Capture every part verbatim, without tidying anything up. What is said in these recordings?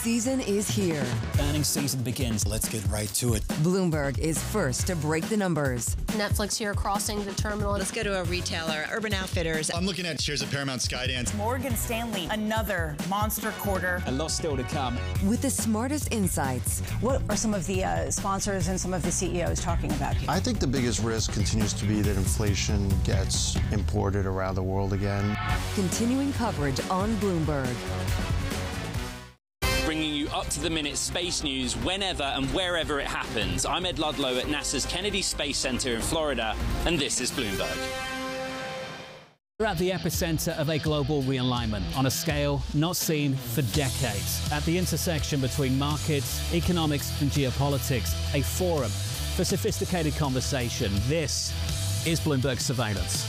Season is here. Earnings season begins. Let's get right to it. Bloomberg is first to break the numbers. Netflix here crossing the terminal. Let's go to a retailer, Urban Outfitters. I'm looking at shares of Paramount Skydance. Morgan Stanley, another monster quarter. A lot still to come. With the smartest insights. What are some of the uh, sponsors and some of the C E Os talking about here? I think the biggest risk continues to be that inflation gets imported around the world again. Continuing coverage on Bloomberg. Bringing you up-to-the-minute space news whenever and wherever it happens. I'm Ed Ludlow at NASA's Kennedy Space Center in Florida, and this is Bloomberg. We're at the epicenter of a global realignment on a scale not seen for decades. At the intersection between markets, economics and geopolitics, a forum for sophisticated conversation. This is Bloomberg Surveillance.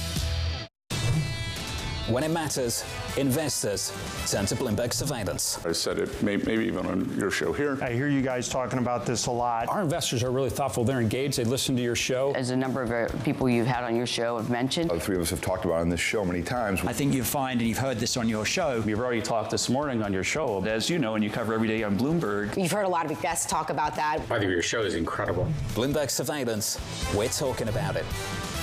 When it matters, investors turn to Bloomberg Surveillance. I said it may, maybe even on your show here. I hear you guys talking about this a lot. Our investors are really thoughtful. They're engaged. They listen to your show. As a number of uh, people you've had on your show have mentioned. The three of us have talked about it on this show many times. I think you find, and you've heard this on your show. You've already talked this morning on your show, as you know, and you cover every day on Bloomberg. You've heard a lot of guests talk about that. I think your show is incredible. Bloomberg Surveillance, we're talking about it.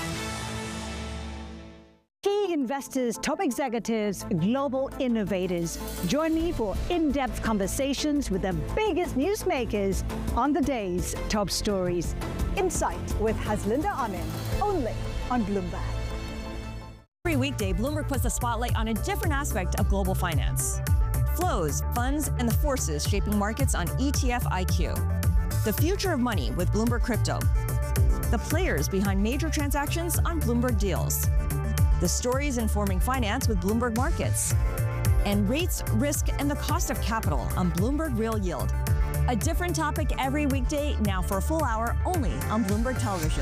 Key investors, top executives, global innovators. Join me for in-depth conversations with the biggest newsmakers on the day's top stories. Insight with Haslinda Amin, only on Bloomberg. Every weekday, Bloomberg puts the spotlight on a different aspect of global finance. Flows, funds, and the forces shaping markets on E T F I Q. The future of money with Bloomberg Crypto. The players behind major transactions on Bloomberg Deals. The stories informing finance with Bloomberg Markets. And rates, risk, and the cost of capital on Bloomberg Real Yield. A different topic every weekday, now for a full hour, only on Bloomberg Television.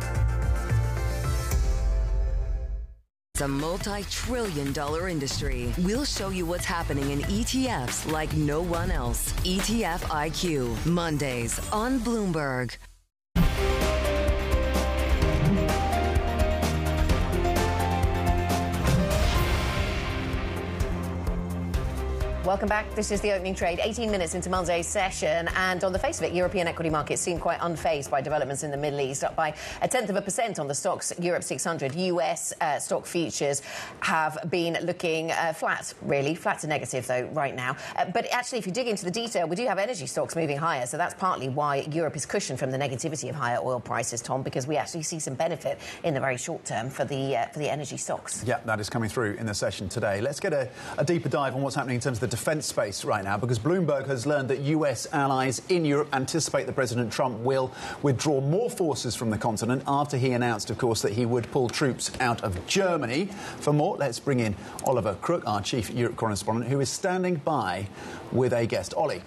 It's a multi-trillion dollar industry. We'll show you what's happening in E T Fs like no one else. E T F I Q, Mondays on Bloomberg. Welcome back. This is the opening trade, eighteen minutes into Monday's session. And on the face of it, European equity markets seem quite unfazed by developments in the Middle East, up by a tenth of a percent on the stocks Europe six hundred. U S uh, stock futures have been looking uh, flat, really. Flat to negative, though, right now. Uh, but actually, if you dig into the detail, we do have energy stocks moving higher. So that's partly why Europe is cushioned from the negativity of higher oil prices, Tom, because we actually see some benefit in the very short term for the, uh, for the energy stocks. Yeah, that is coming through in the session today. Let's get a, a deeper dive on what's happening in terms of the defence space right now, because Bloomberg has learned that U S allies in Europe anticipate that President Trump will withdraw more forces from the continent after he announced, of course, that he would pull troops out of Germany. For more, let's bring in Oliver Crook, our chief Europe correspondent, who is standing by with a guest. Ollie.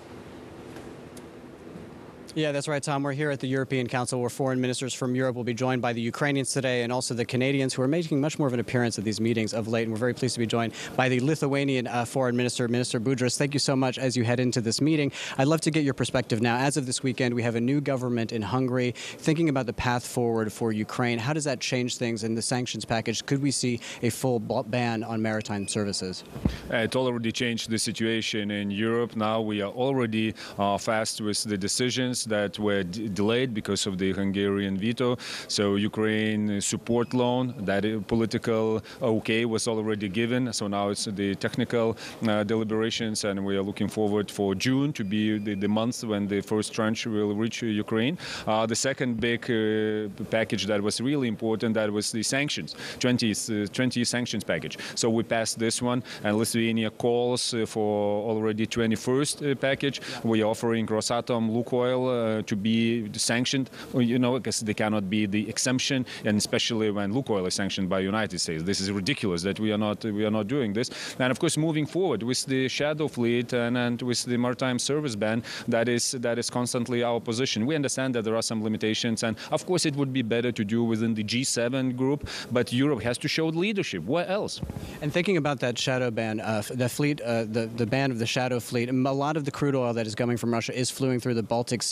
Yeah, that's right, Tom. We're here at the European Council where foreign ministers from Europe will be joined by the Ukrainians today and also the Canadians, who are making much more of an appearance at these meetings of late. And we're very pleased to be joined by the Lithuanian uh, foreign minister, Minister Budrys. Thank you so much as you head into this meeting. I'd love to get your perspective now. As of this weekend, we have a new government in Hungary. Thinking about the path forward for Ukraine, how does that change things in the sanctions package? Could we see a full ban on maritime services? Uh, it already changed the situation in Europe. Now we are already uh, fast with the decisions that were d delayed because of the Hungarian veto. So Ukraine support loan, that political okay was already given. So now it's the technical uh, deliberations, and we are looking forward for June to be the, the month when the first tranche will reach Ukraine. Uh, the second big uh, package that was really important, that was the sanctions, twentieth, uh, twentieth sanctions package. So we passed this one, and Lithuania calls uh, for already twenty-first uh, package. We are offering Rosatom, Lukoil uh, to be sanctioned, you know, because they cannot be the exemption, and especially when Lukoil is sanctioned by the United States. This is ridiculous that we are not we are not doing this. And of course, moving forward with the shadow fleet and, and with the maritime service ban, that is that is constantly our position. We understand that there are some limitations, and of course, it would be better to do within the G seven group. But Europe has to show leadership. What else? And thinking about that shadow ban, uh, the fleet, uh, the the ban of the shadow fleet, a lot of the crude oil that is coming from Russia is flowing through the Baltic Sea.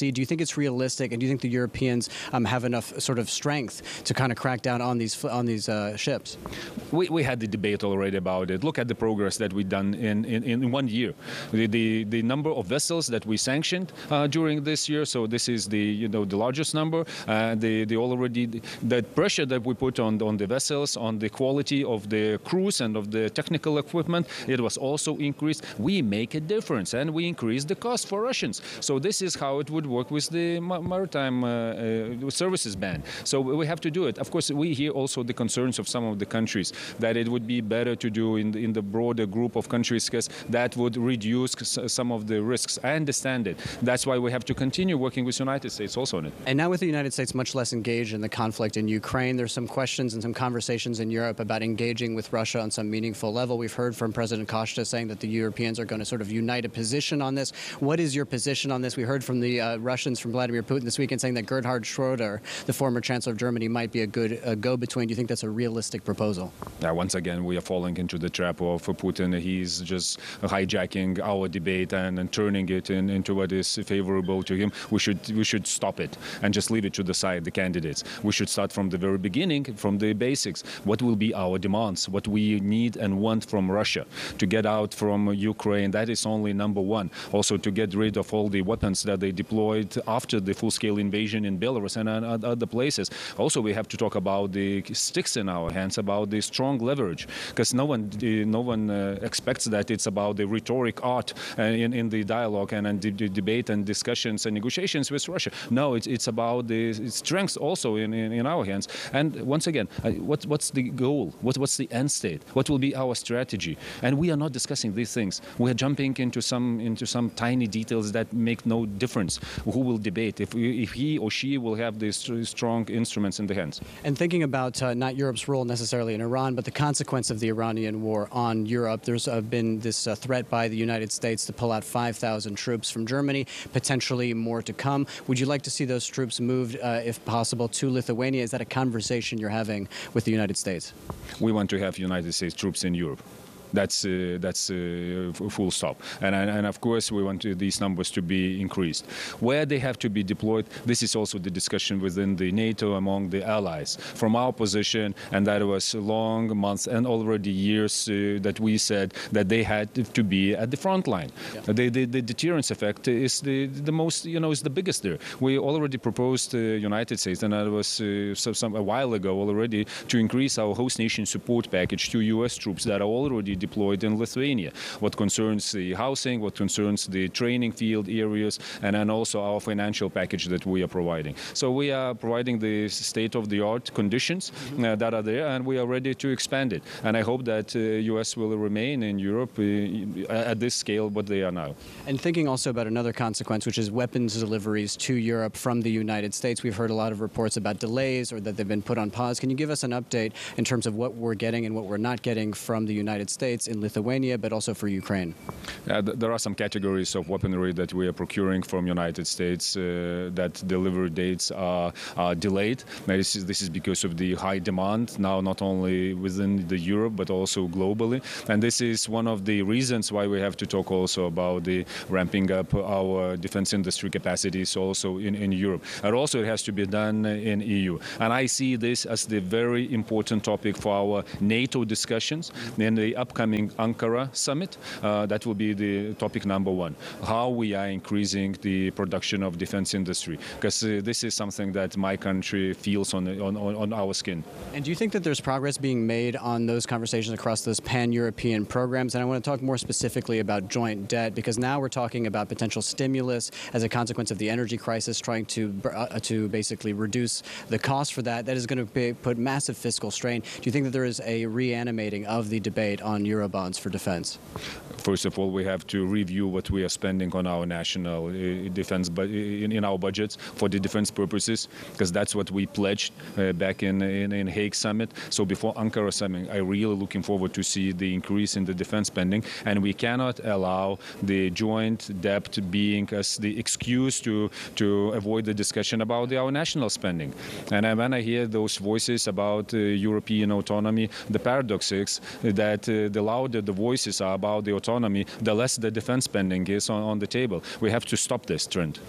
Sea. Do you think it's realistic, and do you think the Europeans um, have enough sort of strength to kind of crack down on these on these uh, ships? We, we had the debate already about it. Look at the progress that we've done in, in, in one year. The, the the number of vessels that we sanctioned uh, during this year. So this is the you know the largest number. Uh, the the already the, the pressure that we put on on the vessels, on the quality of the crews and of the technical equipment, it was also increased. We make a difference, and we increase the cost for Russians. So this is how it would work with the maritime uh, uh, services ban. So we have to do it. Of course, we hear also the concerns of some of the countries that it would be better to do in the, in the broader group of countries because that would reduce some of the risks. I understand it. That's why we have to continue working with the United States also on it. And now with the United States much less engaged in the conflict in Ukraine, there's some questions and some conversations in Europe about engaging with Russia on some meaningful level. We've heard from President Koshta saying that the Europeans are going to sort of unite a position on this. What is your position on this? We heard from the uh, Russians, from Vladimir Putin this weekend, saying that Gerhard Schroeder, the former Chancellor of Germany, might be a good uh, go-between. Do you think that's a realistic proposal? Yeah, once again, we are falling into the trap of Putin. He's just hijacking our debate and, and turning it in, into what is favorable to him. We should we should stop it and just leave it to the side, the candidates. We should start from the very beginning, from the basics. What will be our demands? What we need and want from Russia to get out from Ukraine? That is only number one. Also to get rid of all the weapons that they deployed after the full-scale invasion in Belarus and other places. Also, we have to talk about the sticks in our hands, about the strong leverage, because no one no one uh, expects that it's about the rhetoric art uh, in, in the dialogue and, and the, the debate and discussions and negotiations with Russia. No, it's, it's about the strengths also in, in, in our hands. And once again, uh, what, what's the goal? What, what's the end state? What will be our strategy? And we are not discussing these things. We are jumping into some into some tiny details that make no difference. Who will debate if, we, if he or she will have these strong instruments in the hands? And thinking about uh, not Europe's role necessarily in Iran, but the consequence of the Iranian war on Europe, there's uh, been this uh, threat by the United States to pull out five thousand troops from Germany, potentially more to come. Would you like to see those troops moved, uh, if possible, to Lithuania? Is that a conversation you're having with the United States? We want to have United States troops in Europe. That's uh, that's uh, full stop, and and of course we want to, these numbers to be increased. Where they have to be deployed, this is also the discussion within the NATO among the allies. From our position, and that was long months and already years uh, that we said that they had to be at the front line. Yeah. The, the the deterrence effect is the the most you know is the biggest there. We already proposed the uh, United States, and that was uh, some, some a while ago already, to increase our host nation support package to U S troops that are already deployed in Lithuania. What concerns the housing, what concerns the training field areas, and then also our financial package that we are providing. So we are providing the state-of-the-art conditions mm-hmm. uh, that are there, and we are ready to expand it. And I hope that uh, U S will remain in Europe uh, at this scale, what they are now. And thinking also about another consequence, which is weapons deliveries to Europe from the United States. We've heard a lot of reports about delays or that they've been put on pause. Can you give us an update in terms of what we're getting and what we're not getting from the United States in Lithuania, but also for Ukraine? Uh, th there are some categories of weaponry that we are procuring from United States uh, that delivery dates are, are delayed. Now, this is, this is because of the high demand now, not only within the Europe, but also globally. And this is one of the reasons why we have to talk also about the ramping up our defense industry capacities also in, in Europe. And also it has to be done in E U. And I see this as the very important topic for our NATO discussions in the upcoming Ankara summit. Uh, that will be the topic number one, how we are increasing the production of defense industry, because uh, this is something that my country feels on, on, on our skin. And do you think that there's progress being made on those conversations across those pan-European programs? And I want to talk more specifically about joint debt, because now we're talking about potential stimulus as a consequence of the energy crisis, trying to, uh, to basically reduce the cost for that. That is going to be, put massive fiscal strain. Do you think that there is a reanimating of the debate on Eurobonds for defense? First of all, we have to review what we are spending on our national uh, defense, but in, in our budgets for the defense purposes, because that's what we pledged uh, back in, in in Hague summit. So before Ankara summit, I really looking forward to see the increase in the defense spending, and we cannot allow the joint debt being as the excuse to to avoid the discussion about the, our national spending. And when I hear those voices about uh, European autonomy, the paradox is that uh, the louder the voices are about the autonomy, the less the defense spending is on, on the table. We have to stop this trend.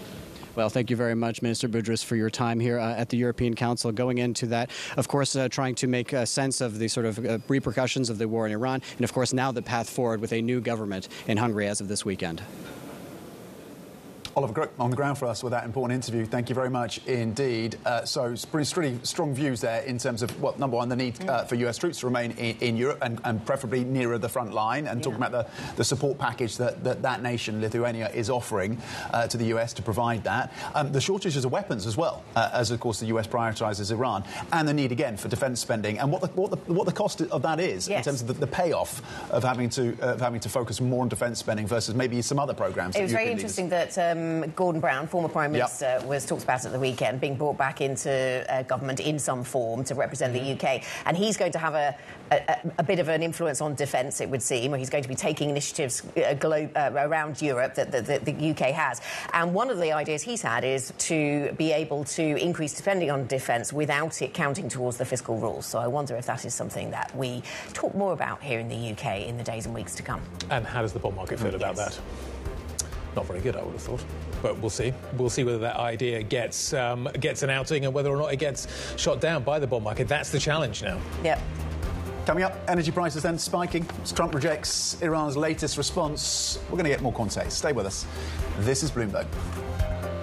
Well, thank you very much, Minister Boudris, for your time here uh, at the European Council. Going into that, of course, uh, trying to make uh, sense of the sort of uh, repercussions of the war in Iran, and of course now the path forward with a new government in Hungary as of this weekend. Oliver Crook on the ground for us with that important interview. Thank you very much indeed. Uh, so, pretty strong views there in terms of, what, number one, the need uh, for U S troops to remain in, in Europe and, and preferably nearer the front line, and yeah. talking about the, the support package that, that that nation, Lithuania, is offering uh, to the U S to provide that. Um, the shortages of weapons as well, uh, as, of course, the U S prioritises Iran, and the need, again, for defence spending, and what the, what the, what the cost of that is yes. in terms of the, the payoff of having to uh, of having to focus more on defence spending versus maybe some other programmes. It was very interesting that... Um, Gordon Brown, former Prime Minister, yep. was talked about at the weekend, being brought back into uh, government in some form to represent mm-hmm. the U K. And he's going to have a, a, a bit of an influence on defence, it would seem, where he's going to be taking initiatives uh, glo- uh, around Europe that the, the, the U K has. And one of the ideas he's had is to be able to increase spending on defence without it counting towards the fiscal rules. So I wonder if that is something that we talk more about here in the U K in the days and weeks to come. And how does the bond market feel mm, about yes. that? Not very good, I would have thought. But we'll see. We'll see whether that idea gets um, gets an outing and whether or not it gets shot down by the bond market. That's the challenge now. Yep. Coming up, energy prices then spiking as Trump rejects Iran's latest response. We're going to get more context. Stay with us. This is Bloomberg.